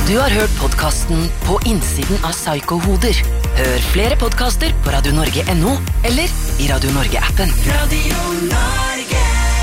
Du har hørt podcasten På innsiden av Psycho-hoder. Hør flere podcaster på radionorge.no eller i Radio Norge-appen. Radio Norge.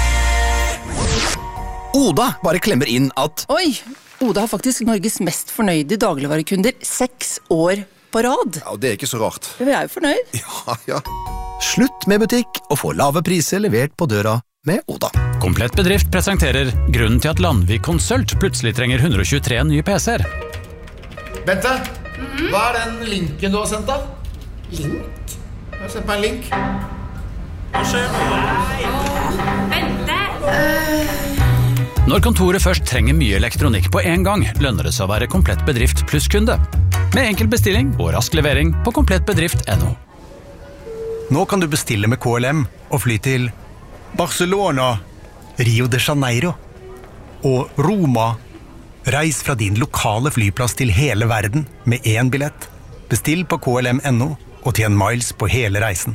Oda bare klemmer inn at Oi, Oda har faktisk Norges mest fornøyde dagligvarekunder 6 år på rad. Ja, det er ikke så rart. Vi er jo fornøyd. Ja. Slutt med butikk og få lave priser levert på døra med Oda. Komplett Bedrift presenterer grunnen til at Landvik Konsult plutselig trenger 123 nye PC-er. Bente, hva er den linken du har sendt da? Link? Jeg har sendt meg en link. Hva skjer? Bente! Når kontoret først trenger mye elektronikk på en gang, lønner det seg å være Komplett Bedrift pluss-kunde. Med enkel bestilling og rask levering på komplettbedrift.no. Nå kan du bestille med KLM og fly til Barcelona, Rio de Janeiro og Roma. Reis fra din lokale flyplass til hele verden med én billett. Bestill på KLM.no og tjen miles på hele reisen.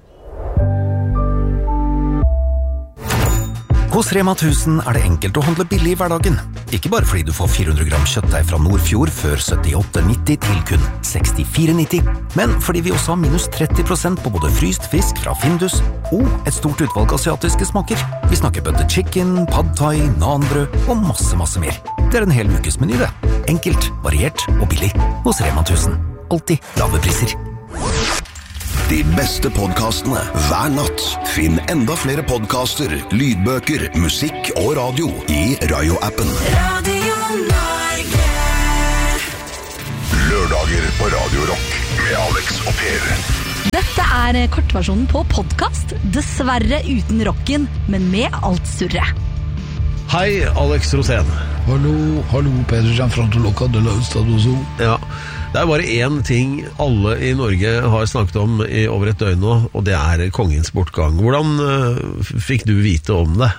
Hos Rema 1000 er det enkelt å handle billig i hverdagen. Ikke bare fordi du får 400 gram kjøttdeig fra Nordfjord før 78,90 til kun 64,90, men fordi vi også har minus 30% på både fryst fisk fra Findus og et stort utvalg asiatiske smaker. Vi snakker butter chicken, pad thai, nanbrød og masse mer. Det er en hel ukes meny det. Enkelt, variert og billig. Hos Rema 1000. Alltid lave priser. De beste podcastene hver natt. Finn enda flere podcaster, lydbøker, musikk og radio i Rayo-appen. Radio Norge. Lørdager på Radio Rock med Alex og Per. Dette er kortversjonen på podcast, dessverre uten rocken, men med alt surret. Hei, Alex Rosén. Hallo, Pedro Gianfranco Loca de la Ustadoso. Ja, det er bare én ting alle i Norge har snakket om i over et døgn nå, og det er kongens bortgang. Hvordan fikk du vite om det?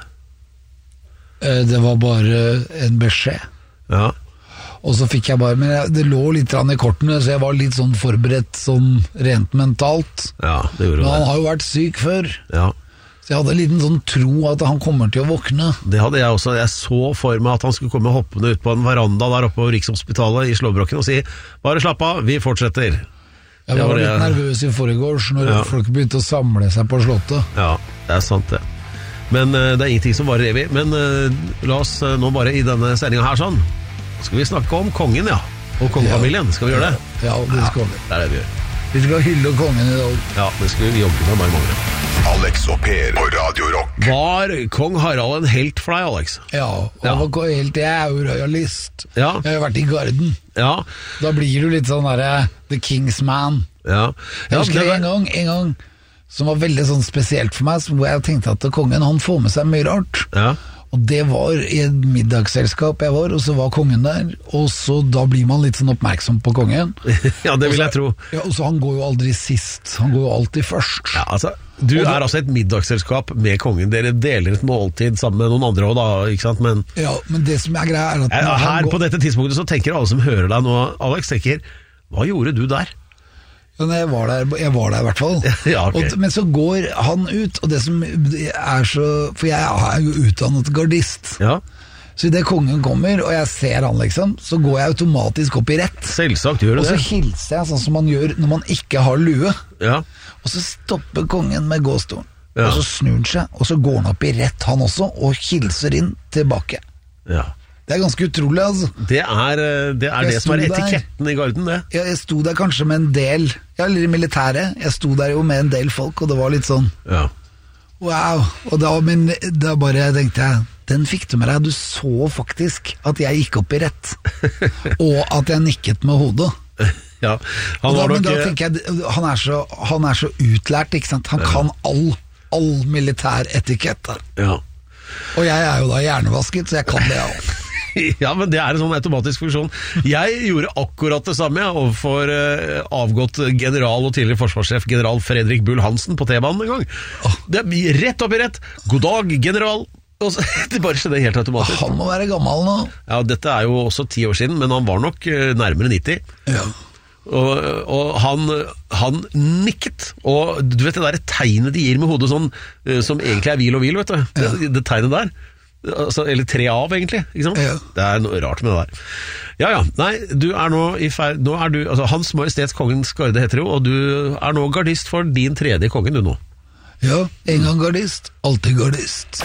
Det var bare en beskjed. Ja. Og så fikk jeg bare, men det lå litt i kortene, så jeg var litt sånn forberedt sånn rent mentalt. Ja, det gjorde men det. Han har jo vært syk før. Ja. Så jeg hadde en liten sånn tro at han kommer til å våkne. Det hadde jeg også. Jeg så for meg at han skulle komme hoppende ut på en veranda der oppe på Rikshospitalet i Slåbroken og si, bare slapp av, vi fortsetter. Jeg var litt nervøs i forgårs når folk begynte å samle seg på slottet. Ja, det er sant det. Men det er ingenting som varer evig. Men la oss nå bare i denne sendingen her sånn, skal vi snakke om kongen, og kongefamilien. Skal vi gjøre det? Ja, det skal vi. Det er det vi gjør. Vi skal hylle kongen i dag. Ja, det skal vi jobbe med bare mange. Alex og Per på Radio Rock. Var kong Harald en helt for deg, Alex? Ja, jeg er jo royalist. Ja. Jeg har jo vært i garden. Ja. Da blir du litt sånn der The King's Man. Ja. Jeg husker en gang som var veldig sånn spesielt for meg, hvor jeg tenkte at kongen, han får med seg mye rart. Ja. Og det var i et middagsselskap jeg var, og så var kongen der, og så da blir man litt sånn oppmerksom på kongen. Ja, det vil jeg tro. Ja, og så han går jo aldri sist, han går jo alltid først. Ja, altså, du er altså et middagsselskap med kongen, dere deler et måltid sammen med noen andre også da, ikke sant? Men det som er greia er at her på dette tidspunktet så tenker alle som hører deg nå, Alex, tenker, hva gjorde du der? Ja, jeg var der i hvert fall. Ja, okay. Men så går han ut, og det som er så, for jeg er jo utdannet gardist. Ja. Så i det kongen kommer, og jeg ser han liksom, så går jeg automatisk opp i rett. Selvsagt gjør du det. Og så hilser jeg sånn som man gjør når man ikke har lue. Ja. Og så stopper kongen med gåstolen, ja. Og så snur han seg, og så går han opp i rett han også, og hilser inn tilbake. Ja. Det er ganske utrolig, altså. Det er det som er etiketten i garden, det. Ja, jeg sto der kanskje med en del, eller i militæret, jeg sto der jo med en del folk, og det var litt sånn, wow. Og da bare tenkte jeg, den fikk du med deg, du så faktisk at jeg gikk opp i rett, og at jeg nikket med hodet. Ja, men da tenker jeg, han er så utlært, ikke sant? Han kan all militær etikett. Ja. Og jeg er jo da hjernevasket, så jeg kan det også. Ja, men det er en sånn automatisk funksjon. Jeg gjorde akkurat det samme overfor avgått general og tidligere forsvarssjef general Fredrik Bull Hansen på T-banen en gang. Det er rett opp i rett. God dag, general. Og så, det bare skjedde helt automatisk. Han må være gammel nå. Ja, dette er jo også 10 år siden, men han var nok nærmere 90. Ja. Og han nikket. Og du vet det der tegnet de gir med hodet sånn, som egentlig er hvil og hvil, vet du. Det tegnet der. Altså, eller 3 av, egentlig, ikke sant? Ja. Det noe rart med det der. Ja, nei, du nå i ferd, nå du, altså Hans Majestets Kongens Garde heter det jo, og du nå gardist for din 3. kongen du nå. Ja, en gang gardist, alltid gardist.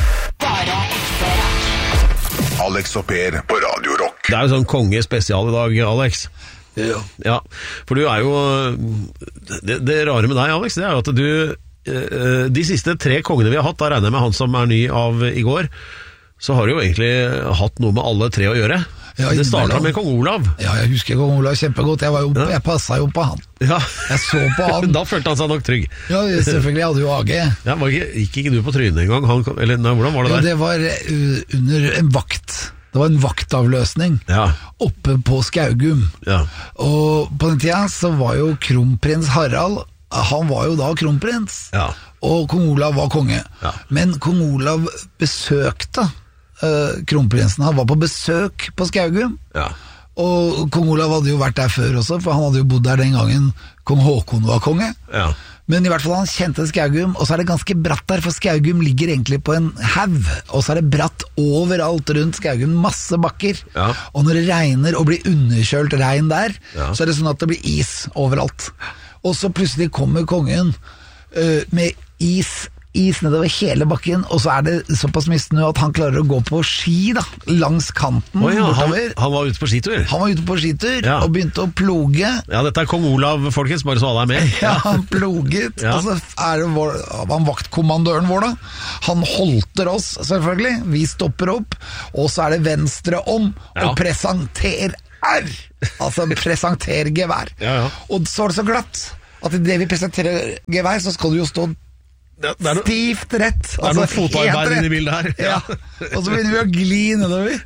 Alex og Per på Radio Rock. Det jo sånn kongespesial i dag, Alex. Ja, for du jo, det rare med deg, Alex, det jo at du, de siste 3 kongene vi har hatt, da regner jeg med han som ny av i går, så har du jo egentlig hatt noe med alle 3 å gjøre. Ja, det startet med kong Olav. Ja, jeg husker kong Olav kjempegodt. Jeg passet jo på han. Ja. Jeg så på han. Da følte han seg nok trygg. Ja, selvfølgelig. Jeg hadde jo AG. Ja, gikk ikke du på trynet en gang? Hvordan var det der? Ja, det var under en vakt. Det var en vaktavløsning oppe på Skaugum. Ja. Og på den tida så var jo kronprins Harald, han var jo da kronprins. Ja. Og kong Olav var konge. Ja. Men kong Olav besøkte kronprinsen. Han var på besøk på Skaugum. Ja. Og kong Olav hadde jo vært der før også, for han hadde jo bodd der den gangen kong Håkon var konge. Ja. Men i hvert fall han kjente Skaugum, og så det ganske bratt der, for Skaugum ligger egentlig på en haug, og så det bratt overalt rundt Skaugum, masse bakker. Ja. Og når det regner og blir underkjølt regn der, så det sånn at det blir is overalt. Og så plutselig kommer kongen med is nedover hele bakken, og så det såpass mye snø at han klarer å gå på ski da, langs kanten bortover. Han var ute på skitur? Han var ute på skitur, og begynte å ploge. Ja, dette kong Olav, folkens, bare så alle med. Ja, han ploget, og så han vaktkommandøren vår da. Han holter oss, selvfølgelig. Vi stopper opp, og så det venstre om, og presenterer altså presenterer gevær. Og så det så glatt, at i det vi presenterer gevær, så skal du jo stå stivt rett. Det noen fotarbeid inne i bildet her. Ja. Og så begynner vi å gli nedover.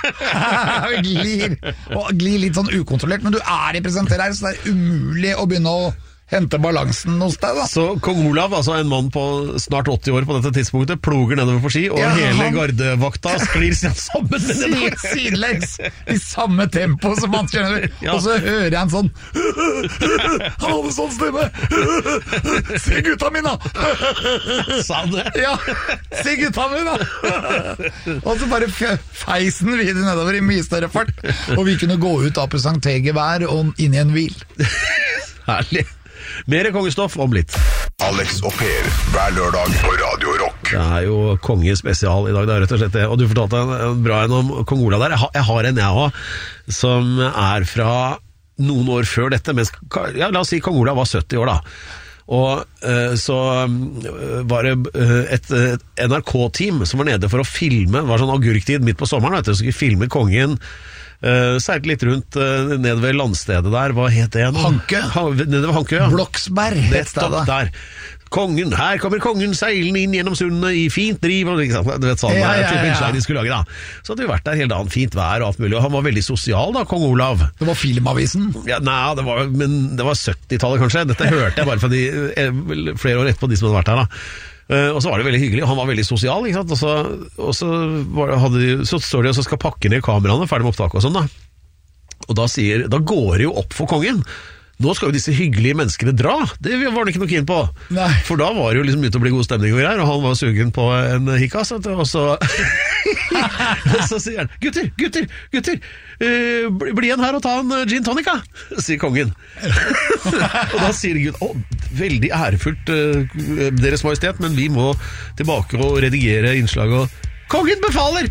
Vi glir litt sånn ukontrollert, men du representerer her, så det umulig å begynne å hente balansen hos deg da. Så kong Olav, altså en mann på snart 80 år på dette tidspunktet, ploger nedover på ski, og hele gardevakta sklir sammen sidelengs i samme tempo som han kjører. Og så hører jeg en sånn han hadde sånn stemme se gutta mine sa han det? Ja, se gutta mine og så bare feisen videre nedover i mye større fart, og vi kunne gå ut av presentergevær og inn i en hvil. Herlig. Mer kongestoff om litt. Alex og Per, hver lørdag på Radio Rock. Det jo kongespesial i dag, det rett og slett det. Og du fortalte en bra en om kong Olav der. Jeg har en jeg også, som fra noen år før dette, men la oss si kong Olav var 70 år da. Og så var det et NRK-team som var nede for å filme, det var sånn agurktid midt på sommeren, så skulle filme kongen seilt litt rundt nede ved landstedet der. Hva het det? Hanke. Nede ved Hanke, ja. Bloksberg het det da. Der. Kongen, her kommer kongen seilende inn gjennom sundet i fint driv, og du vet sånn, de skulle lage da. Så hadde vi vært der hele dagen, fint vær og alt mulig, og han var veldig sosial da, kong Olav. Det var filmavisen? Ja, nei, men det var 70-tallet kanskje. Dette hørte jeg bare fra flere år etterpå de som hadde vært her da. Og så var det veldig hyggelig, han var veldig sosial, ikke sant? Og så står de og skal pakke ned kameraene, ferdig med opptak og sånn da. Og da går det jo opp for kongen. Nå skal jo disse hyggelige menneskene dra. Det var det ikke noe keen på. Nei. For da var det jo liksom ute å bli god stemning og greier, og han var sugen på en hikkas, og så sier han, gutter, bli igjen her og ta en gin tonica, sier kongen. Og da sier Gud, veldig ærefullt Deres Majestet, men vi må tilbake og redigere innslag og kongen befaler!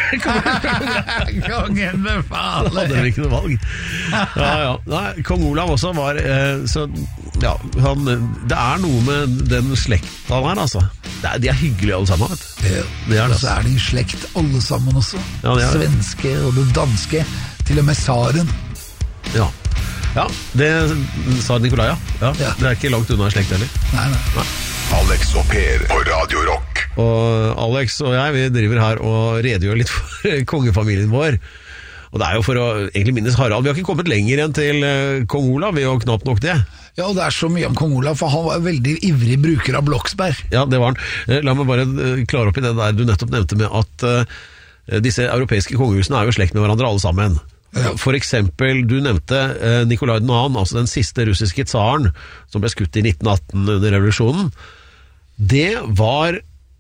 Kongen befaler! Da hadde vi ikke noe valg. Ja. Nei, kong Olav også var så, ja, det noe med den slekta der, altså. De hyggelige alle sammen, vet du. Og så de i slekt alle sammen også. Ja, svenske og det danske, til og med Saren. Ja, det sa Nikolai, ja. Det ikke langt unna slekt heller. Nei. Alex og Per på Radio Rock. Og Alex og jeg, vi driver her og redegjør litt for kongefamilien vår. Og det jo for å egentlig minnes Harald. Vi har ikke kommet lenger enn til kong Olav, vi har knapt nok det. Ja, og det så mye om kong Olav, for han var veldig ivrig bruker av Bloksberg. Ja, det var han. La meg bare klare opp i det der du nettopp nevnte med at disse europeiske kongehusene jo slekt med hverandre alle sammen. Ja. For eksempel, du nevnte Nikolai II, altså den siste russiske tsaren som ble skutt i 1918 under revolusjonen. Det var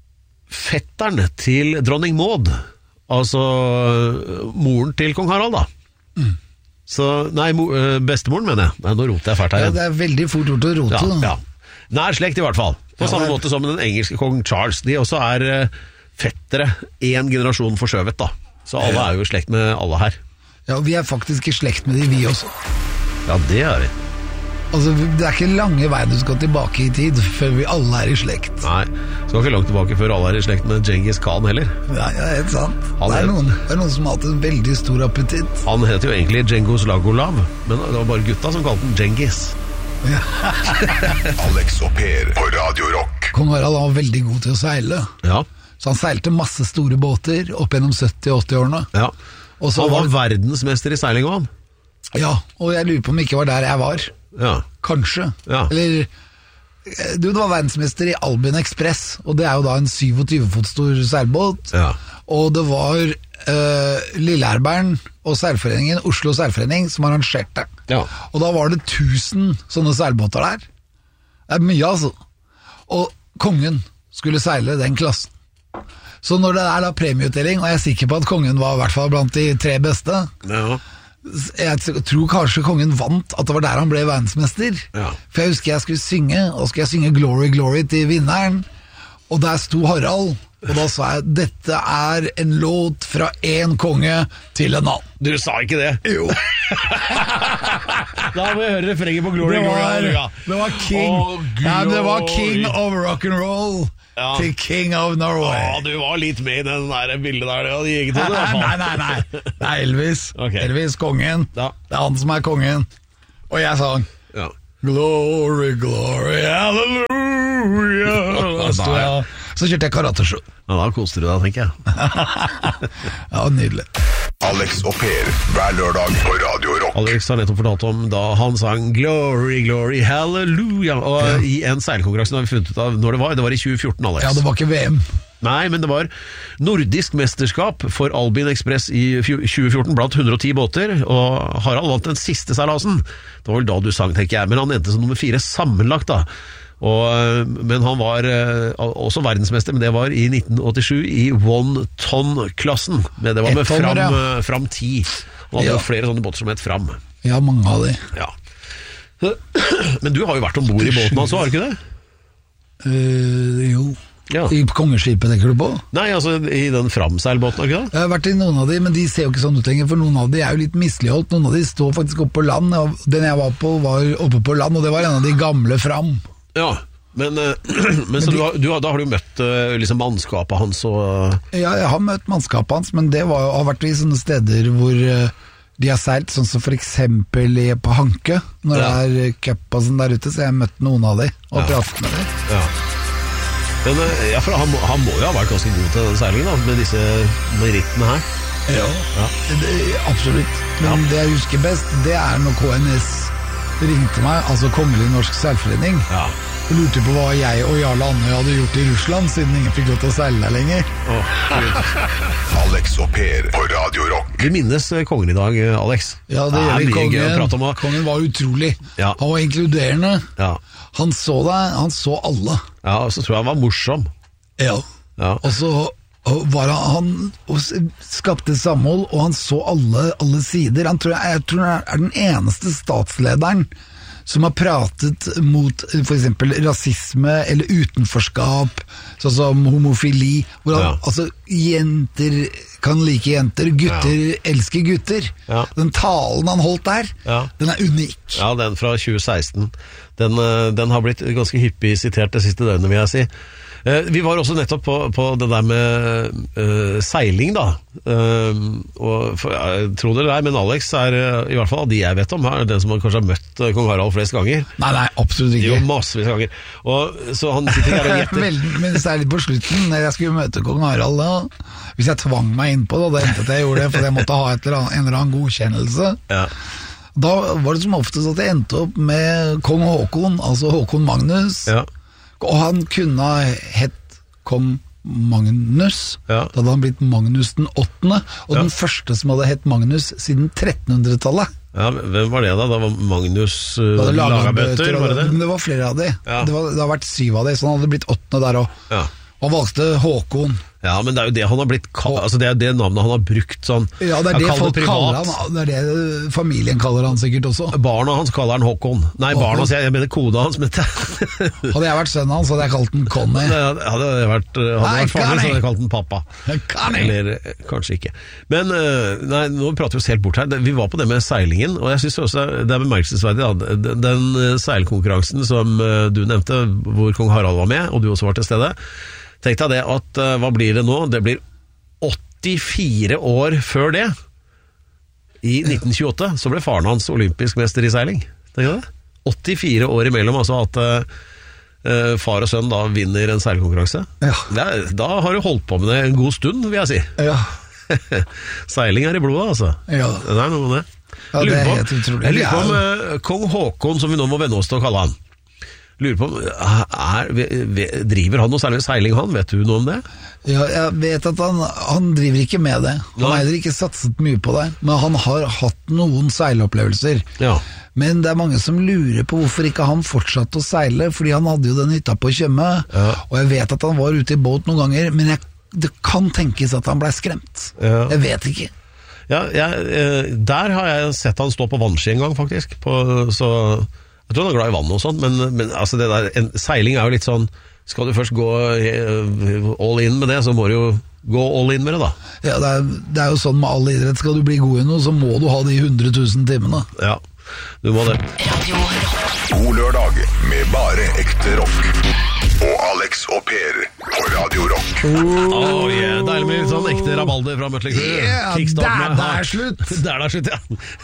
fetteren til dronning Maud, altså moren til kong Harald da. Så, nei, bestemoren mener jeg. Nei, nå roter jeg fælt her igjen. Det veldig fort gjort å rote. Ja. Nær slekt i hvert fall. På samme måte som den engelske kong Charles. De også fettere, en generasjon forskjøvet da. Så alle jo i slekt med alle her. Ja, vi faktisk i slekt med de, vi også. Ja, det vi. Altså, det ikke lange vei du skal tilbake i tid før vi alle i slekt. Nei, skal ikke langt tilbake før alle i slekt med Genghis Khan heller. Ja, helt sant. Det noen som har hatt en veldig stor appetitt. Han heter jo egentlig Djengos Lagolav, men det var bare gutta som kalte den Genghis. Ja. Alex og Per på Radio Rock. Kong Harald var veldig god til å seile. Ja. Så han seilte masse store båter opp gjennom 70-80-årene. Ja. Og så han var verdensmester i seiling også, han. Ja, og jeg lurer på om ikke var der jeg var. Ja. Kanskje. Ja. Eller du var verdensmester i Albin Express, og det jo da en 27 fot stor seilbåt. Ja. Og det var Lilleherberen og seilforeningen, Oslo Seilforening, som arrangerte. Ja. Og da var det 1000 sånne seilbåter der. Det mye, altså. Og kongen skulle seile den klassen. Så når det da premieutdeling, og jeg sikker på at kongen var i hvert fall blant de 3 beste. Ja. Jeg tror kanskje kongen vant at det var der han ble verdensmester. Ja. For jeg husker jeg skulle synge, og skulle jeg synge Glory, Glory til vinneren, og der sto Harald, og da sa jeg, dette en låt fra en konge til en annen. Du sa ikke det? Jo. Da må jeg høre refrenget på Glory, Glory. Det var King. Det var King of Rock'n'Roll. Ja. Til King of Norway. Ja, du var litt med i den der bildet der. Det gikk til det. Nei. Det Elvis. Okay. Elvis, kongen. Ja. Det han som kongen. Og jeg sang Glory, glory, hallelujah. Så kjørte jeg karateshow. Ja, da koster du deg, tenker jeg. Ja, nydelig. Alex og Per, hver lørdag på Radio Rock. Alex har nettopp fortalt om da han sang Glory, glory, hallelujah. Og i en seilkonkurranse har vi funnet ut av når det var i 2014, Alex. Ja, det var ikke VM. Nei, men det var nordisk mesterskap for Albin Express i 2014 blant 110 båter, og Harald vant den siste seilasen. Det var vel da du sang, tenker jeg, men han endte som nummer 4 sammenlagt da. Men han var også verdensmester, men det var i 1987 i one-ton-klassen. Men det var med fram 10. Og det var flere sånne båter som het fram. Ja, mange av de. Ja. Men du har jo vært ombord i båten altså, har du ikke det? Jo. Ja. I kongeskipet, tenker du på? Nei, altså i den framseilbåten, har du ikke det? Jeg har vært i noen av de, men de ser jo ikke sånn ut lenger, for noen av de jo litt misligholdt. Noen av de står faktisk oppe på land, og den jeg var på var oppe på land, og det var en av de gamle fram. Ja, men så da har du møtt liksom mannskapet hans og... Ja, jeg har møtt mannskapet hans, men det har vært i sånne steder hvor de har seilt, sånn som for eksempel på Hanke, når det cup og sånn der ute, så jeg har møtt noen av de og pratet med dem. Ja. Men for han må jo ha vært ganske god til den seilingen da, med disse merittene her. Ja. Absolutt. Men det jeg husker best, det når KNS ringte meg, altså Kongelig Norsk Seilforening, og lurte på hva jeg og Jarle Andøy hadde gjort i Russland, siden ingen fikk lov til å seile der lenger. Alex og Per på Radio Rock. Vi minnes kongen i dag, Alex. Ja, det gjør vi. Kongen var utrolig. Ja. Han var inkluderende. Ja. Han så deg, han så alle. Ja, og så tror jeg han var morsom. Ja. Og så var han skapte samhold, og han så alle sider. Jeg tror han den eneste statslederen som har pratet mot for eksempel rasisme eller utenforskap, sånn som homofili, hvor han, altså jenter kan like jenter, gutter elsker gutter. Den talen han holdt der, den unik. Ja, den fra 2016. Den har blitt ganske hyppig sitert det siste døgnet, vil jeg si. Vi var også nettopp på det der med seiling da, og tro det eller ei, men Alex i hvert fall av de jeg vet om, den som kanskje har møtt kong Harald flest ganger. Nei, absolutt ikke. Jo, massevis av ganger. Og så han sitter der og gjetter. Men særlig på slutten, når jeg skulle møte kong Harald da, hvis jeg tvang meg inn på det, da endte jeg gjorde det, for jeg måtte ha en eller annen godkjennelse. Da var det som oftest at jeg endte opp med kong Håkon, altså Håkon Magnus, og han kunne ha hett kong Magnus. Da hadde han blitt Magnus den 8., og den første som hadde hett Magnus siden 1300-tallet. Ja, hvem var det da? Det var Magnus Lagabøter, var det det? Men det var flere av de. Det har vært 7 av de, så han hadde blitt 8. der også. Han valgte Håkon. Ja, men det er jo det han har blitt altså det er det navnet han har brukt sånn. Ja, det er det folk kaller han. Det er det familien kaller han sikkert også. Barna hans kaller han Håkon. Nei, Håkon. barna, jeg mener koda hans. Men hadde jeg vært sønnen hans, hadde jeg kalt den Conny. Hadde jeg vært farlig, så hadde jeg kalt den pappa. Conny. Eller kanskje ikke. Men nei, nå prater vi oss helt bort her. Vi var på det med seilingen, og jeg synes også det er bemerkelsesverdig. Den seilkonkurransen som du nevnte, hvor kong Harald var med, og du også var til stede. Tenk deg det at, hva blir det nå? Det blir 84 år før det. I 1928 så ble faren hans olympisk mester i seiling. Tenk deg det? 84 år imellom, altså at far og sønn da vinner en seilkonkurranse. Ja. Da har du holdt på med det en god stund, vil jeg si. Ja. Seiling er i blodet, altså. Ja. Det er noe med det. Ja, det er helt utrolig. Jeg lurer på om kong Håkon, som vi nå må venne oss til å kalle han, lurer på om driver han noe særlig seiling, han? Vet du noe om det? Ja, jeg vet at han driver ikke med det. Han har heller ikke satset mye på det, men han har hatt noen seilopplevelser. Ja. Men det er mange som lurer på hvorfor ikke han fortsatte å seile, fordi han hadde jo den hytta på Tjøme, og jeg vet at han var ute i båt noen ganger, men det kan tenkes at han ble skremt. Ja. Jeg vet ikke. Ja, der har jeg sett han stå på vannski en gang, faktisk. Så jeg tror han er glad i vann og sånt, men altså det der, seiling er jo litt sånn, skal du først gå all in med det, så må du jo gå all in med det da. Ja, det er jo sånn med all idrett, skal du bli god i noe, så må du ha de 100 000 timene. Ja, du må det. God lørdag med bare ekte rock. Og Alex og Per på Radio Rock. Yeah, deilig med litt sånn ekte rabalder fra Mötley Crüe. Der er slutt! Der er slutt, ja.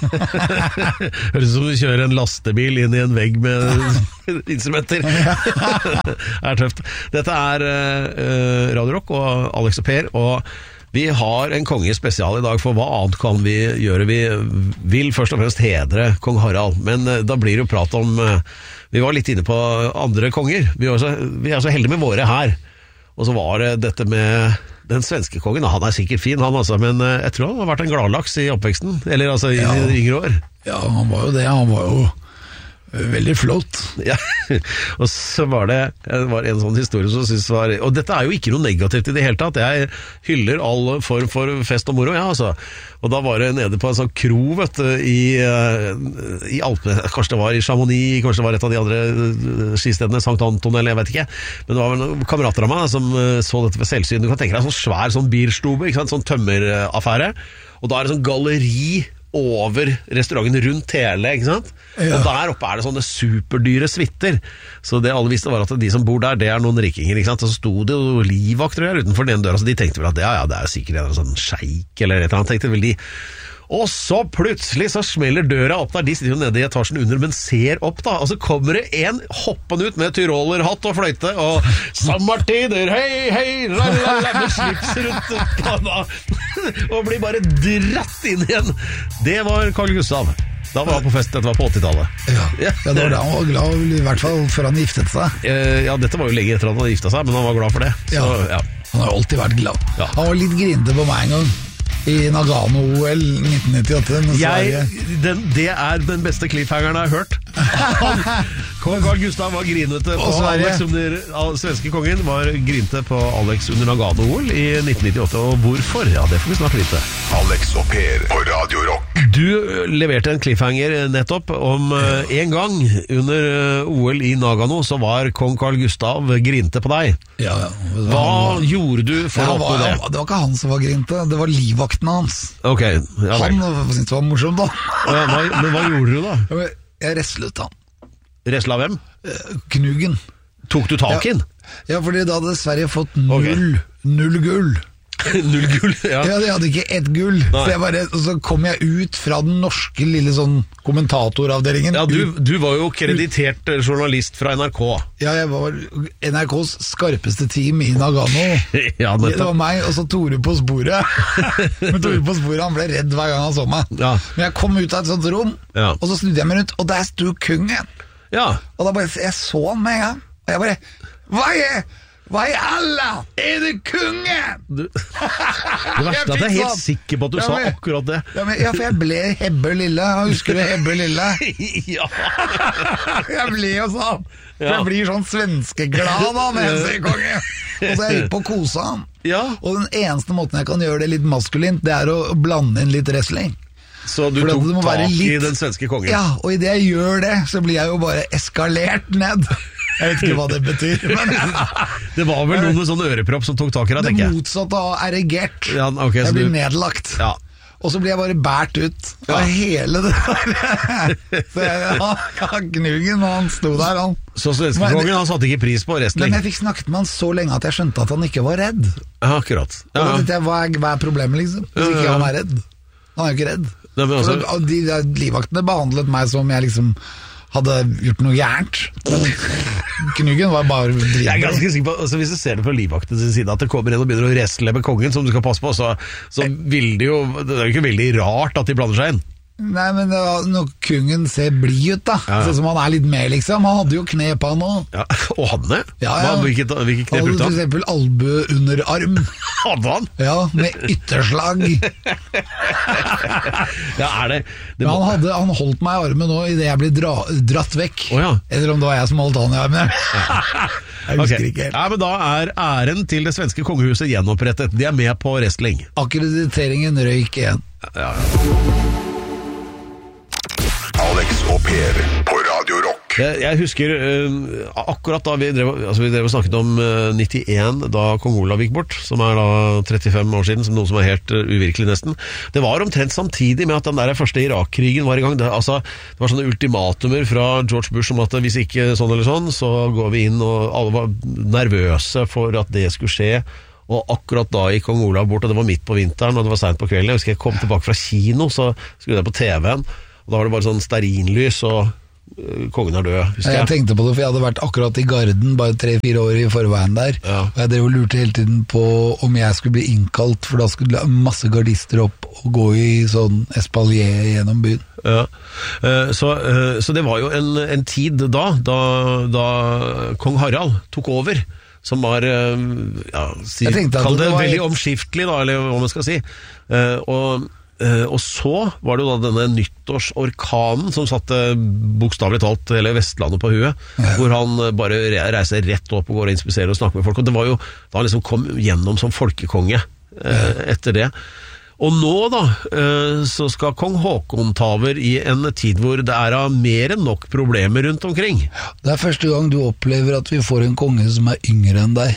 Høres ut som du kjører en lastebil inn i en vegg med instrumenter. Det er tøft. Dette er Radio Rock og Alex og Per, og vi har en konge spesial i dag, for hva annet kan vi gjøre? Vi vil først og fremst hedre kong Harald, men da blir det jo prat om, vi var litt inne på andre konger, vi er så heldige med våre her, og så var det dette med den svenske kongen. Han er sikkert fin han altså, men jeg tror han har vært en gladlaks i oppveksten, eller altså i yngre år. Ja, han var jo det, han var jo veldig flott. Ja, og så var det var en sånn historie som synes var, og dette er jo ikke noe negativt i det hele tatt, jeg hyller all form for fest og moro, ja altså, og da var det nede på en sånn kro, vet du, i Alpene, kanskje det var i Chamonix, kanskje det var et av de andre skistedene, Sankt Anton, eller jeg vet ikke, men det var noen kamerater av meg som så dette ved selvsyn. Du kan tenke deg sånn svær sånn bierstube, ikke sant? Sånn tømmeraffære, og da er det sånn galleri over restauranten rundt hele, ikke sant? Ja. Og der oppe er det sånne superdyre suiter. Så det alle visste var at de som bor der, det er noen rikinger, ikke sant? Og så sto det jo livvakt, tror jeg, utenfor den døra, så de tenkte vel at ja, det er sikkert en sånn sjeik eller et eller annet, tenkte vel de. Og så plutselig så smeller døra opp der, de sitter jo nede i etasjen under, men ser opp da, og så kommer det en hoppende ut med tyrolerhatt og fløyte, og sommertider, hei, hei, lalala, med slips rundt panna, og blir bare dratt inn igjen. Det var Carl Gustav. Da var han på fest, dette var på 80-tallet. Ja, det var da han var glad, i hvert fall før han giftet seg. Ja, dette var jo lenge etter at han hadde giftet seg, men han var glad for det. Så, ja. Han har alltid vært glad. Ja. Han var litt grinte på meg en gang. I Nagano-OL 1998. Det er den beste cliffhangeren jeg har hørt. Carl Gustav var grinete på Alex under svenske kongen, var grinte på Alex under Nagano-OL i 1998. Og hvorfor? Ja, det får vi snart vite. Alex og Per på Radio Rock. Du leverte en cliffhanger nettopp om en gang under OL i Nagano, så var kong Carl Gustav grinte på deg. Ja. Hva gjorde du for å oppnå det? Det var ikke han som var grinte, det var livvakten hans. Ok. Ja, han syntes det var morsomt da. Men hva gjorde du da? Jeg reslet han. Resla hvem? Knugen. Tok du tak i den? Ja, fordi da hadde Sverige fått null gull. Null gull, ja. Ja, de hadde ikke ett gull. Og så kom jeg ut fra den norske lille sånn kommentatoravdelingen. Ja, du var jo kreditert journalist fra NRK. Ja, jeg var NRKs skarpeste team i Nagano. Ja, det var meg, og så Tore på sporet. Men Tore på sporet, han ble redd hver gang han så meg. Ja. Men jeg kom ut av et sånt rom, og så snudde jeg meg rundt, og der sto kungen. Ja. Og da bare, jeg så han med en gang, og jeg bare, hva i alle? Er det kungen? Det verste at jeg er helt sikker på at du sa akkurat det. Ja, for jeg ble Hebbe Lille. Husker du Hebbe Lille? Ja. Jeg ble jo sånn. For jeg blir sånn svenskeglad da når jeg ser kongen. Og så er jeg på å kose han. Ja. Og den eneste måten jeg kan gjøre det litt maskulint, det er å blande inn litt wrestling. Så du tok tak i den svenske kongen? Ja, og i det jeg gjør det, så blir jeg jo bare eskalert ned. Jeg vet ikke hva det betyr, men det var vel noe med sånn ørepropp som tok tak i deg, tenker jeg. Det motsatte av erigert. Ja, okay, jeg blir nedlagt. Ja. Og så blir jeg bare bært ut av hele det der. Så Knugen, han sto der, han. Så svenske kongen, han satte ikke pris på wrestling? Men jeg fikk snakket med han så lenge at jeg skjønte at han ikke var redd. Ja, akkurat. Ja. Og da tenkte jeg, hva er problemet, liksom? Hvis ikke han er redd. Han er jo ikke redd. Nei, altså, de livvaktene behandlet meg som jeg liksom hadde gjort noe gærent. Men Knugen var bare driver. Jeg er ganske sikker på, altså, hvis du ser det fra livvaktene sin side, at det kommer inn og begynner å wrestle med kongen som du skal passe på, så vil det jo, det er jo ikke veldig rart at de blander seg inn. Nei, men det var når kungen ser blid ut da, sånn som han er litt med liksom. Han hadde jo kne på han også. Ja, og hadde? Ja. Hvilke kne brukte han? For eksempel albue under arm. Hadde han? Ja, med ytterslag. Ja, er det? Men han holdt meg i armen nå i det jeg ble dratt vekk. Eller om det var jeg som holdt han i armen. Jeg husker ikke helt. Ja, men da er æren til det svenske kongehuset gjenopprettet. De er med på wrestling. Akkrediteringen røyk igjen. Ja. Alex og Per på Radio Rock. Jeg husker akkurat da vi drev og snakket om 91, da kong Olav gikk bort, som er da 35 år siden, som noe som er helt uvirkelig nesten. Det var omtrent samtidig med at den der første Irak-krigen var i gang. Det var sånne ultimatumer fra George Bush om at hvis ikke sånn eller sånn, så går vi inn, og alle var nervøse for at det skulle skje. Og akkurat da gikk kong Olav bort, og det var midt på vinteren, og det var sent på kvelden. Jeg husker jeg kom tilbake fra kino, så skulle jeg på TV-en, og da var det bare sånn stearinlys, og kongen er død. Jeg tenkte på det, for jeg hadde vært akkurat i Garden bare 3-4 år i forveien der, og jeg drev og lurte hele tiden på om jeg skulle bli innkalt, for da skulle masse gardister opp og gå i sånn espalier gjennom byen. Ja. Så det var jo en tid da kong Harald tok over, som var kall det veldig omskiftelig da, eller hva man skal si, og så var det jo da denne nyttårsorkanen som satte bokstavelig talt hele Vestlandet på huet, hvor han bare reiser rett opp og går og inspiserer og snakker med folk, og det var jo da han liksom kom gjennom som folkekonge etter det. Og nå da så skal kong Håkon ta over i en tid hvor det er mer enn nok problemer rundt omkring. Det er første gang du opplever at vi får en konge som er yngre enn deg.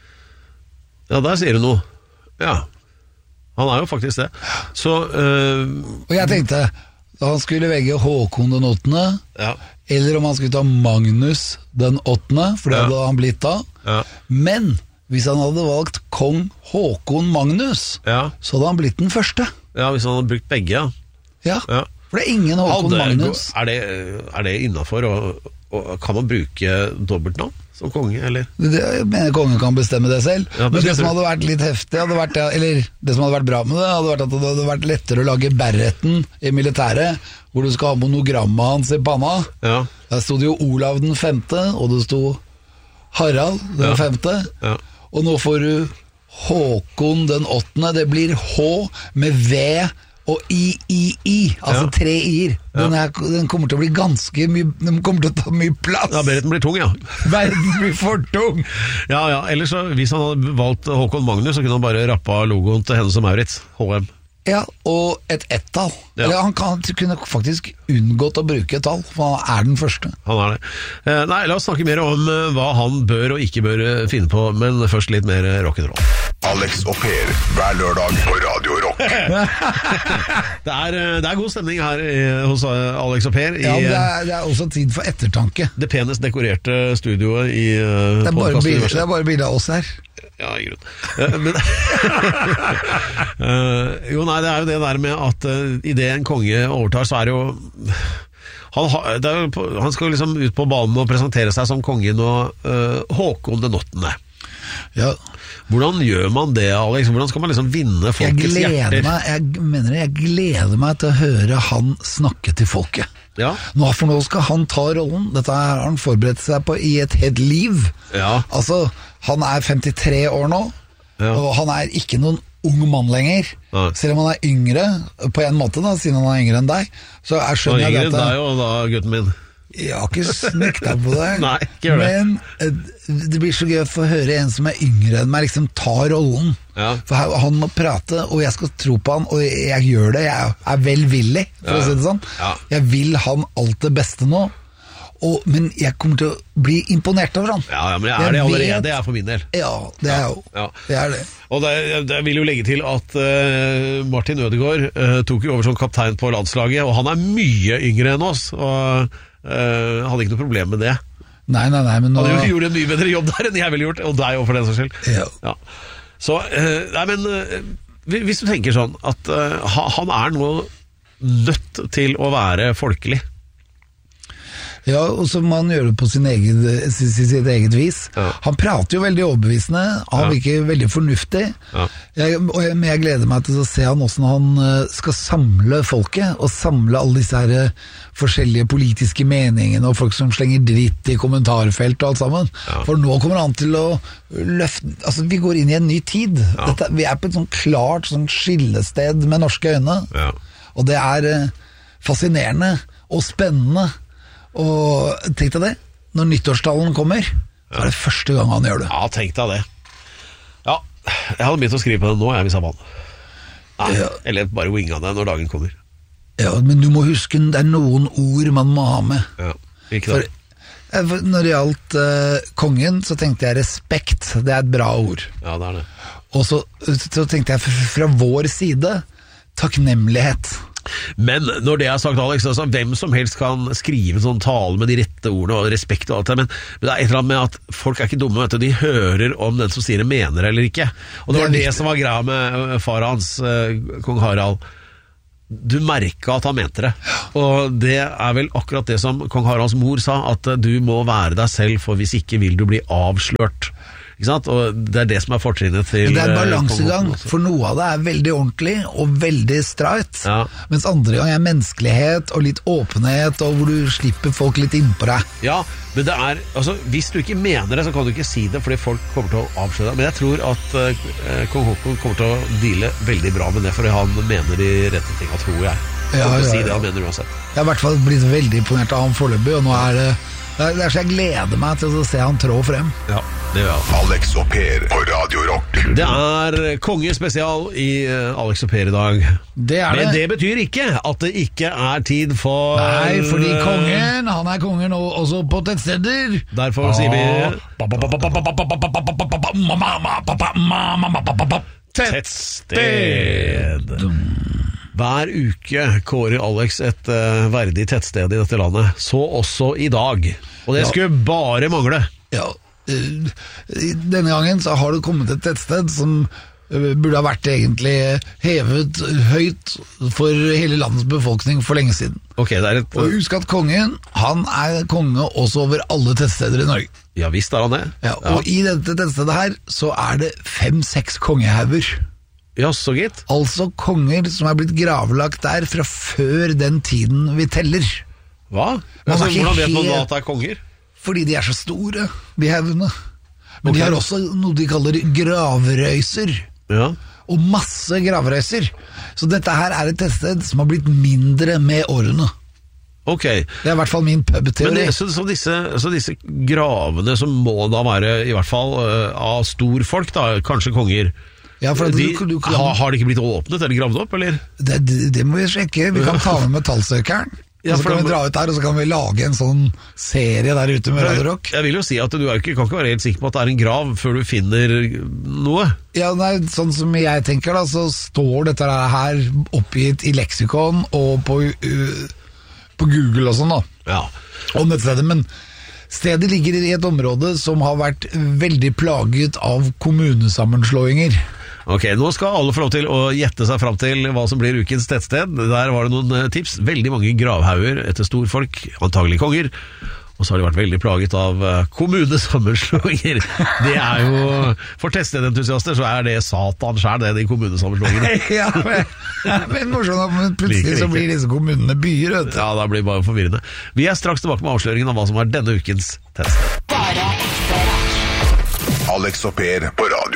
Ja, der sier du noe. Ja, han er jo faktisk det. Så, og jeg tenkte, da han skulle velge Håkon den 8., eller om han skulle ta Magnus den 8., for det hadde han blitt da. Men hvis han hadde valgt kong Håkon Magnus, så hadde han blitt den første. Ja, hvis han hadde brukt begge, ja. For det er ingen Håkon Magnus. Er det innenfor, og kan man bruke dobbeltnavn som konge, eller? Jeg mener kongen kan bestemme det selv. Men det som hadde vært litt heftig, eller det som hadde vært bra med det, hadde vært at det hadde vært lettere å lage Berretten i militæret, hvor du skal ha monogrammet hans i panna. Der stod det jo Olav den 5., og det stod Harald den 5., og nå får du Håkon den 8., det blir H med V og I, altså 3 i-er. Den kommer til å bli ganske mye, den kommer til å ta mye plass. Ja, Berretten blir tung, ja. Verden blir for tung. Ja, ellers så, hvis han hadde valgt Håkon Magnus, så kunne han bare rappa logoen til Hennes og Maurits, HM. Ja, og et ett-tall. Eller han kunne faktisk unngått å bruke et tall, for han er den første. Han er det. Nei, la oss snakke mer om hva han bør og ikke bør finne på, men først litt mer rock'n'roll. Alex og Per, hver lørdag på Radio Rock. Det er god stemning her hos Alex og Per. Ja, men det er også tid for ettertanke. Det penest dekorerte studioet i det er bare bilder av oss her. Ja, i grunn. Men jo, nei, det er jo det der med at i det en konge overtar, så er det jo han skal liksom ut på banen og presentere seg som kongen og Håkon den 8. Ja. Hvordan gjør man det, Alex? Hvordan skal man liksom vinne folkets hjerter? Jeg gleder meg til å høre han snakke til folket. Ja. Nå skal han ta rollen. Dette har han forberedt seg på i et helt liv. Ja. Altså, han er 53 år nå, og han er ikke noen ung mann lenger. Ja. Selv om han er yngre, på en måte da, siden han er yngre enn deg, så skjønner jeg dette. Yngre enn deg og da, gutten min. Jeg har ikke snekta på det. Nei, ikke gjør det. Men det blir så gøy å få høre en som yngre enn meg liksom ta rollen. Ja. For han må prate, og jeg skal tro på han, og jeg gjør det. Jeg velvillig, for å si det sånn. Ja. Jeg vil han alt det beste nå. Men jeg kommer til å bli imponert over han. Ja, men jeg er det allerede, jeg er for min del. Ja, det er jo. Ja. Det er det. Og det vil jo legge til at Martin Ødegaard tok jo over som kaptein på landslaget, og han er mye yngre enn oss, og hadde ikke noe problem med det. Nei, men nå... Han gjorde en mye bedre jobb der enn jeg ville gjort, og deg også for den saks skyld. Ja. Så, nei, men hvis du tenker sånn at han er nå nødt til å være folkelig. Ja, og så må han gjøre det på sitt eget vis. Ja. Han prater jo veldig overbevisende, han virker veldig fornuftig. Ja. Men jeg gleder meg til å se han hvordan han skal samle folket, og samle alle disse her forskjellige politiske meningene, og folk som slenger dritt i kommentarfelt og alt sammen. Ja. For nå kommer han til å løfte... Altså, vi går inn i en ny tid. Ja. Vi er på et sånn klart sånn skillested med norske øyne. Ja. Og det er fascinerende og spennende. Og tenk deg det, når nyttårstallen kommer, så er det første gang han gjør det. Ja, tenk deg det. Ja, jeg hadde begynt å skrive på det nå, hvis jeg vann. Eller bare winga det når dagen kommer. Ja, men du må huske, det er noen ord man må ha med. Ja, ikke det. For når det gjaldt kongen, så tenkte jeg respekt, det er et bra ord. Ja, det er det. Og så tenkte jeg fra vår side, takknemlighet. Men når det er sagt, Alex, altså, hvem som helst kan skrive sånn tale med de rette ordene og respekt og alt det, men det er et eller annet med at folk er ikke dumme, vet du, de hører om den som sier det mener eller ikke. Og det var det som var greia med far hans, kong Harald. Du merket at han mente det, og det er vel akkurat det som kong Haralds mor sa, at du må være deg selv, for hvis ikke vil du bli avslørt. Ikke sant? Og det er det som er fortrinnet til... Det er en balansegang, for noe av det er veldig ordentlig og veldig streit, mens andre gang er menneskelighet og litt åpenhet, og hvor du slipper folk litt innpå deg. Ja, men det er, altså, hvis du ikke mener det, så kan du ikke si det, fordi folk kommer til å avsløre det. Men jeg tror at kong Håkon kommer til å deale veldig bra med det, fordi han mener de rette tingene, tror jeg. Si det han mener uansett. Jeg har i hvert fall blitt veldig imponert av han foreløpig, og nå er det så jeg gleder meg til å se han trå frem. Ja, det gjør jeg. Alex og Per på Radio Rock. Det er kongespesial i Alex og Per i dag. Det er det. Men det betyr ikke at det ikke er tid for... Nei, fordi kongen, han er kongen også på tettsteder. Derfor sier vi... Tettsted. Hver uke kårer Alex et verdig tettsted i dette landet. Så også i dag. Og det skulle bare mangle. Ja, denne gangen så har det kommet et tettsted som burde ha vært egentlig hevet høyt for hele landets befolkning for lenge siden. Okay, det er et... Og husk at kongen, han er konge også over alle tettsteder i Norge. Ja, visst er han det. Ja, og i dette tettstedet her så er det 5-6 kongehauger. Ja, så gitt. Altså konger som er blitt gravlagt der fra før den tiden vi teller. Hva? Altså, hvordan vet man da at det er konger? Fordi de er så store, de haugene. Men de har også noe de kaller gravrøyser. Ja. Og masse gravrøyser. Så dette her er et tettsted som har blitt mindre med årene. Ok. Det er i hvert fall min pub-teori. Så disse gravene som må da være i hvert fall av storfolk, da, kanskje konger... Ja, har det ikke blitt åpnet eller gravd opp, eller? Det må vi sjekke. Vi kan ta med metallsøkeren. Ja, og så kan vi dra ut der, og så kan vi lage en sånn serie der ute med Radio Rock. Jeg vil jo si at du kan ikke være helt sikker på at det er en grav før du finner noe. Ja, nei, sånn som jeg tenker da, så står dette her oppgitt i leksikon og på Google og sånn da. Ja. Om dette stedet, men stedet ligger i et område som har vært veldig plaget av kommunesammenslåinger. Ok, nå skal alle få lov til å gjette seg fram til hva som blir ukens tettsted. Der var det noen tips. Veldig mange gravhauger etter storfolk, antagelig konger. Og så har de vært veldig plaget av kommunesammenslåinger. Det er jo, for tettstedentusiaster så er det satan selv, det er de kommunesammenslåingene. Ja, men morsomt, men plutselig så blir disse kommunene byer, vet du. Ja, det blir bare forvirrende. Vi er straks tilbake med avsløringen av hva som er denne ukens tettsted. Alex og Per på Radio Rock.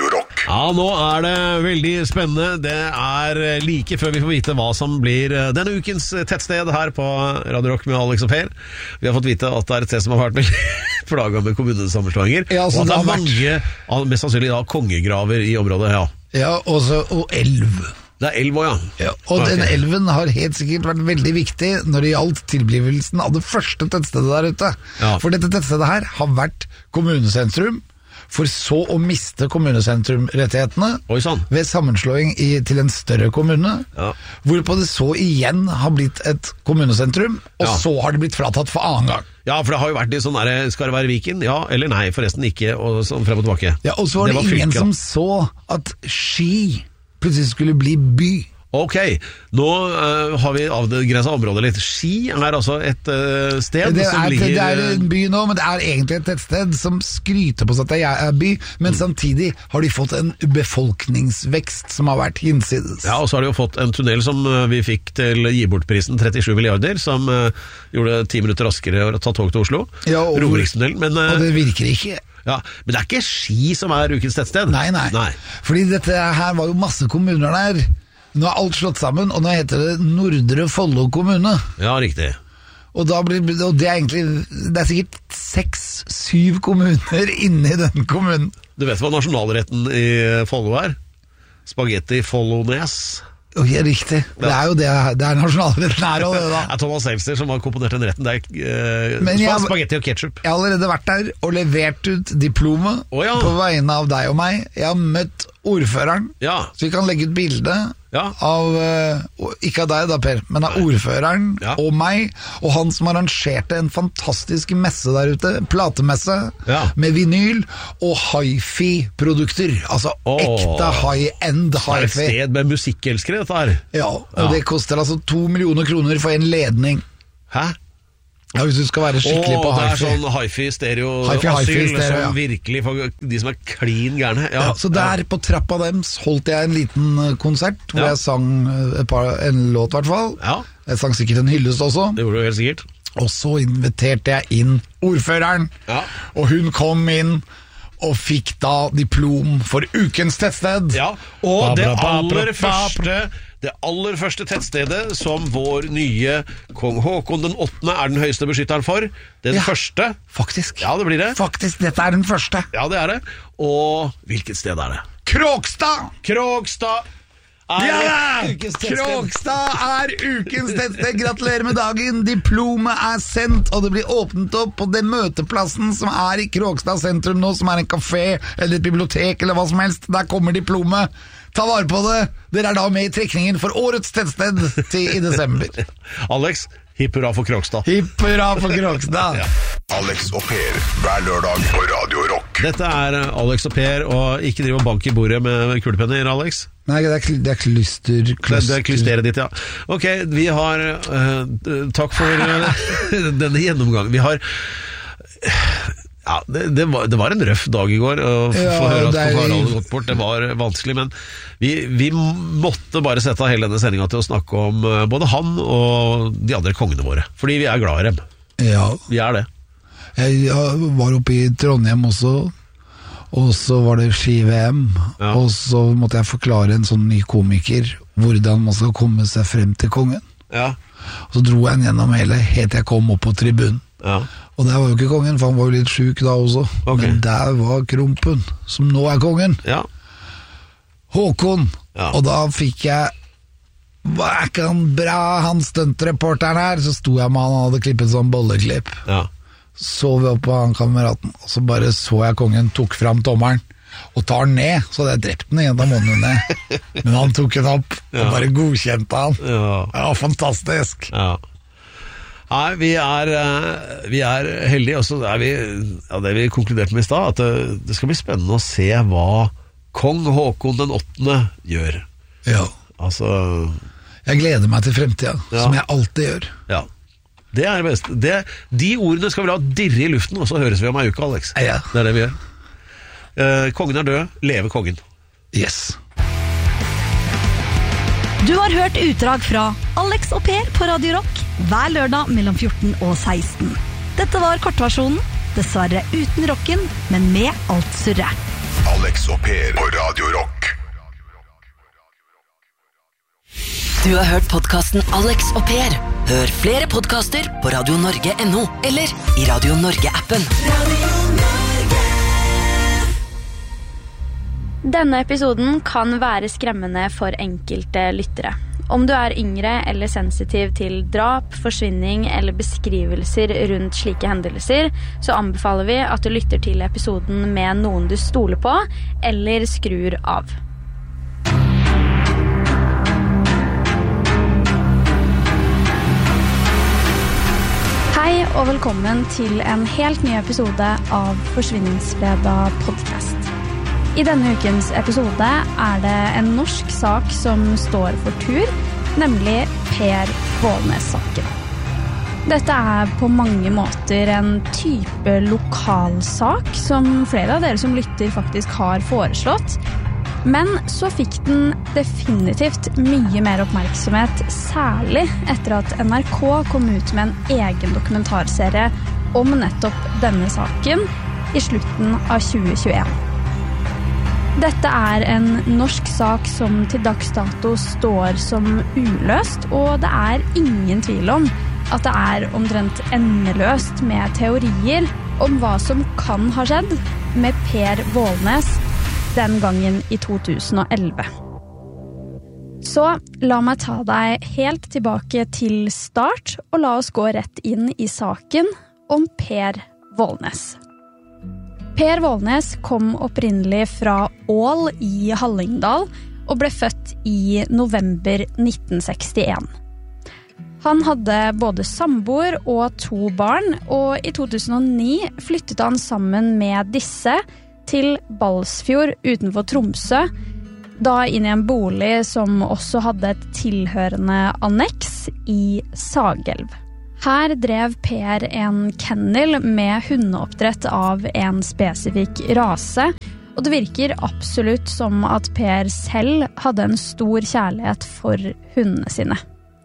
Ja, nå det veldig spennende. Det like før vi får vite hva som blir denne ukens tettsted her på Radio Rock med Alex og Per. Vi har fått vite at det et sted som har vært veldig plaget med kommunesammenslåinger. Ja, altså, og at det mange, mest sannsynlig da, kongegraver i området, ja. Ja, og elv. Det elv også, ja. Og den elven har helt sikkert vært veldig viktig når det gjaldt tilblivelsen av det første tettstedet der ute. Ja. For dette tettstedet her har vært kommunesentrum, for så å miste kommunesentrumrettighetene ved sammenslåing til en større kommune, hvorpå det så igjen har blitt et kommunesentrum, og så har det blitt fratatt for annen gang. Ja, for det har jo vært litt sånn der, skal det være Viken? Ja, eller nei, forresten ikke, og sånn frem og tilbake. Ja, og så var det ingen som så at Ski plutselig skulle bli by. Ok, nå har vi avgrenset området litt. Ski altså et sted som ligger... Det en by nå, men det egentlig et tettsted som skryter på seg at det er by, men samtidig har de fått en befolkningsvekst som har vært hinsides. Ja, og så har de jo fått en tunnel som vi fikk til gi bort-prisen 37 milliarder, som gjorde 10 minutter raskere å ta tog til Oslo. Ja, og det virker ikke. Ja, men det ikke Ski som ukens tettsted. Nei. Fordi dette her var jo masse kommuner der. Nå alt slått sammen, og nå heter det Nordre Follo kommune. Ja, riktig. Og det er sikkert 6-7 kommuner inne i den kommunen. Du vet hva nasjonalretten i Follo er? Spaghetti Follones. Ja, riktig. Det jo det nasjonalretten her også, det da. Det Thomas Seltzer som har komponert den retten. Det spaghetti og ketchup. Jeg har allerede vært der og levert ut diplomet på vegne av deg og meg. Jeg har møtt ordføreren, så vi kan legge ut bilde av, ikke av deg da, Per, men av ordføreren og meg, og han som arrangerte en fantastisk messe der ute, platemesse, med vinyl og hi-fi-produkter, altså ekte high-end hi-fi. Det et sted med musikkelskere, dette her. Ja, og det koster altså 2 millioner kroner for en ledning. Hæ? Ja, hvis du skal være skikkelig på hi-fi. Det sånn hi-fi stereo asyl, som virkelig for de som clean gærne. Ja, så der på trappa dems holdt jeg en liten konsert, hvor jeg sang en låt i hvert fall. Ja. Jeg sang sikkert en hyllest også. Det gjorde du helt sikkert. Og så inviterte jeg inn ordføreren, og hun kom inn og fikk da diplom for ukens tettsted. Ja, og det aller første tettstedet som vår nye kong Håkon den 8. den høyeste beskytteren for. Den første. Faktisk. Ja, det blir det. Faktisk, dette den første. Ja, det det. Og hvilket sted det? Kråkstad! Kråkstad Kråkstad ukens tettsted. Gratulerer med dagen. Diplomet sendt, og det blir åpnet opp på den møteplassen som i Kråkstad sentrum nå, som en kafé eller et bibliotek eller hva som helst. Der kommer diplomet. Ta vare på det. Dere da med i trekningen for årets tettsted i desember. Alex, hipp hurra for Kråkstad. Hipp hurra for Kråkstad. Alex og Per, hver lørdag på Radio Rock. Dette Alex og Per, og ikke drive og bank i bordet med kulepenner, Alex. Nei, det klyster. Det klysteret ditt, ja. Ok, vi har takk for denne gjennomgangen. Vi har det var en røff dag i går å få høre at Harald gått bort. Det var vanskelig, men vi måtte bare sette av hele denne sendingen til å snakke om både han og de andre kongene våre, fordi vi glad i dem. Ja. Vi det. Jeg var oppe i Trondheim også, og så var det ski-VM, og så måtte jeg forklare en sånn ny komiker hvordan man skal komme seg frem til kongen. Ja. Og så dro jeg den gjennom hele, helt jeg kom opp på tribunen. Ja. Og der var jo ikke kongen, for han var jo litt syk da også. Men der var Krompen, som nå kongen. Ja. Håkon. Ja. Og da fikk jeg, var ikke han bra, han stuntreporteren her? Så sto jeg med han hadde klippet sånn bolleklipp. Ja. Så vi opp på han kameraten, og så bare så jeg kongen tok fram tommeren og tar den ned, så hadde jeg drept den igjen av måneden ned. Men han tok den opp og bare godkjente han. Ja, fantastisk. Ja. Nei, vi heldige, og så vi det vi konkluderte med i sted, at det skal bli spennende å se hva kong Håkon den 8. gjør. Ja. Altså... Jeg gleder meg til fremtiden, som jeg alltid gjør. Ja. Det det beste. De ordene skal vi la dirre i luften, og så høres vi om en uke, Alex. Ja. Det det vi gjør. Kongen død, leve kongen. Yes. Du har hørt utdrag fra Alex og Per på Radio Rock hver lørdag mellom 14 og 16. Dette var kortversjonen, dessverre uten rocken, men med alt surret. Alex og Per på Radio Rock. Du har hørt podcasten Alex og Per. Hør flere podcaster på radionorge.no eller i Radio Norge-appen. Denne episoden kan være skremmende for enkelte lyttere. Om du er yngre eller sensitiv til drap, forsvinning eller beskrivelser rundt slike hendelser, så anbefaler vi at du lytter til episoden med noen du stoler på, eller skrur av. Hei og velkommen til en helt ny episode av Forsvinningsfredag podcast. I denne ukens episode er det en norsk sak som står for tur, nemlig Per Vålnes-saken. Dette er på mange måter en type lokalsak som flere av dere som lytter faktisk har foreslått, men så fikk den definitivt mye mer oppmerksomhet, særlig etter at NRK kom ut med en egen dokumentarserie om nettopp denne saken i slutten av 2021. Dette er en norsk sak som til dags dato står som uløst, og det er ingen tvil om at det er omtrent endeløst med teorier om hva som kan ha skjedd med Per Vålnes den gangen i 2011. Så la meg ta deg helt tilbake til start, og la oss gå rett inn i saken om Per Vålnes. Per Vålnes kom opprinnelig fra Ål i Hallingdal og ble født i november 1961. Han hadde både samboer og 2 barn, og i 2009 flyttet han sammen med disse til Balsfjord utenfor Tromsø, da inn i en bolig som også hadde et tilhørende anneks i Sagelv. Her drev Per en kennel med hundeoppdrett av en spesifikk rase, og det virker absolutt som at Per selv hadde en stor kjærlighet for hundene sine.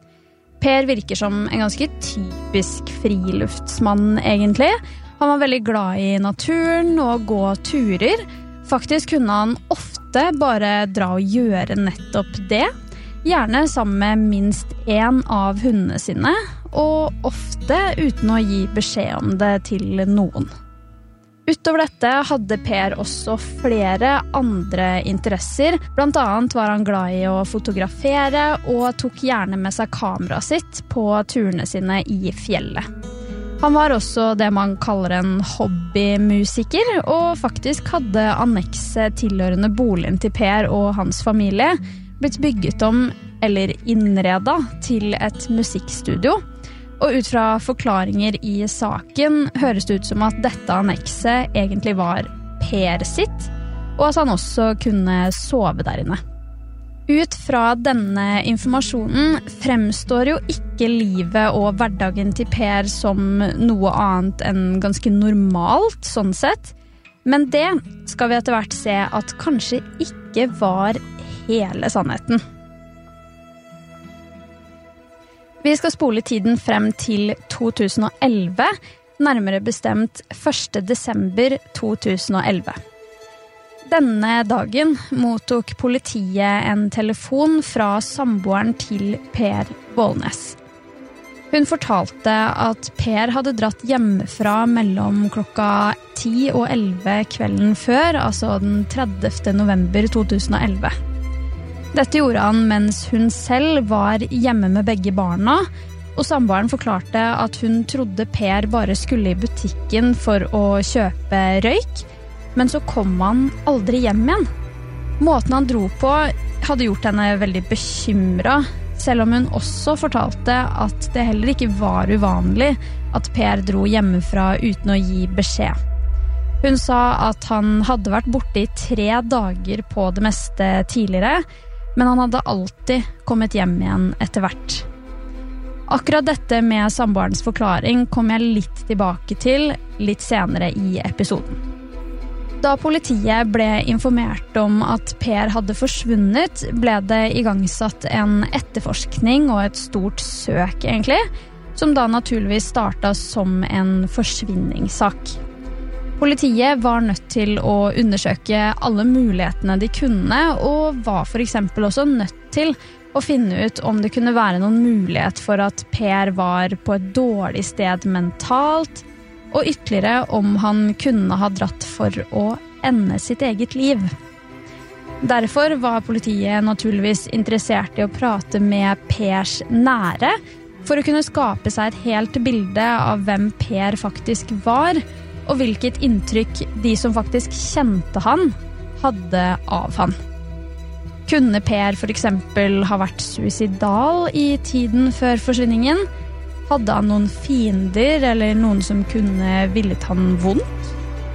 Per virker som en ganske typisk friluftsmann egentlig. Han var veldig glad i naturen og gå turer. Faktisk kunne han ofte bare dra og gjøre nettopp det, gjerne sammen med minst en av hundene sine, og ofte uten å gi beskjed om det til noen. Utover dette hadde Per også flere andre interesser. Blant annet var han glad i å fotografere og tok gjerne med seg kameraet sitt på turene sine i fjellet. Han var også det man kaller en hobbymusiker, og faktisk hadde annekset tilhørende boligen til Per og hans familie blitt bygget om eller innredet til et musikkstudio. Og ut fra forklaringer i saken høres det ut som at dette annekset egentlig var Per sitt, og at han også kunne sove der inne. Ut fra denne informasjonen fremstår jo ikke livet og hverdagen til Per som noe annet enn ganske normalt, sånn sett. Men det skal vi etter hvert se at kanskje ikke var hele sannheten. Vi skal spole tiden frem til 2011, nærmere bestemt 1. desember 2011. Denne dagen mottok politiet en telefon fra samboeren til Per Vålnes. Hun fortalte at Per hadde dratt hjemmefra mellom klokka 10 og 11 kvelden før, altså den 30. november 2011. Dette gjorde han mens hun selv var hjemme med begge barna, og samboeren forklarte at hun trodde Per bare skulle i butikken for å kjøpe røyk, men så kom han aldri hjem igjen. Måten han dro på hadde gjort henne veldig bekymret, selv om hun også fortalte at det heller ikke var uvanlig at Per dro hjemmefra uten å gi beskjed. Hun sa at han hadde vært borte i 3 dager på det meste tidligere, men han hadde alltid kommet hjem igjen etter hvert. Akkurat dette med samboerens forklaring kom jeg litt tilbake til litt senere i episoden. Da politiet ble informert om at Per hadde forsvunnet, ble det igangsatt en etterforskning og et stort søk egentlig, som da naturligvis startet som en forsvinningssak. Politiet var nødt til å undersøke alle mulighetene de kunne, og var for eksempel også nødt til å finne ut om det kunne være noen mulighet for at Per var på et dårlig sted mentalt, og ytterligere om han kunne ha dratt for å ende sitt eget liv. Derfor var politiet naturligvis interessert i å prate med Pers nære, for å kunne skape seg et helt bilde av hvem Per faktisk var, og hvilket inntrykk de som faktisk kjente han, hadde av han. Kunne Per for eksempel ha vært suicidal i tiden før forsvinningen? Hadde han noen fiender, eller noen som kunne villet han vondt?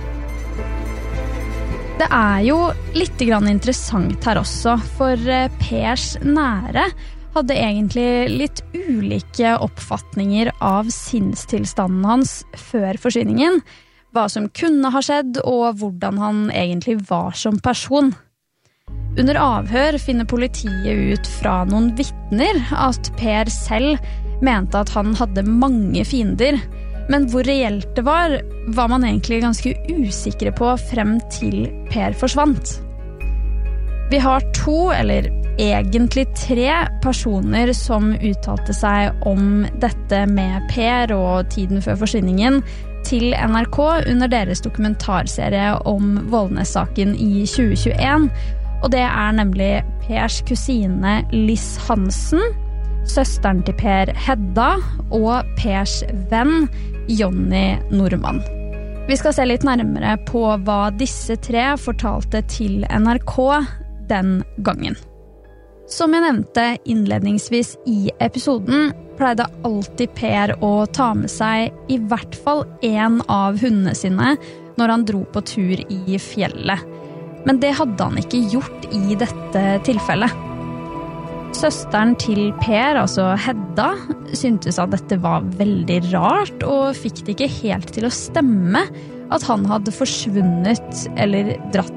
Det jo litt interessant her også, for Pers nære hadde egentlig litt ulike oppfatninger av sinnstilstanden hans før forsvinningen, hva som kunne ha skjedd, og hvordan han egentlig var som person. Under avhør finner politiet ut fra noen vitner at Per selv mente at han hadde mange fiender, men hvor reelt det var man egentlig ganske usikre på frem til Per forsvant. Vi har 2, eller egentlig 3 personer som uttalte seg om dette med Per og tiden før forsvinningen til NRK under deres dokumentarserie om Vollnes-saken i 2021, og det nemlig Pers kusine Liss Hansen, søsteren til Per Hedda og Pers venn Jonny Normann. Vi skal se litt nærmere på hva disse 3 fortalte til NRK den gangen. Som jeg nevnte innledningsvis i episoden, pleide alltid Per å ta med seg i hvert fall en av hundene sine når han dro på tur i fjellet. Men det hadde han ikke gjort i dette tilfellet. Søsteren til Per, altså Hedda, syntes at dette var veldig rart, og fikk det ikke helt til å stemme at han hadde forsvunnet eller dratt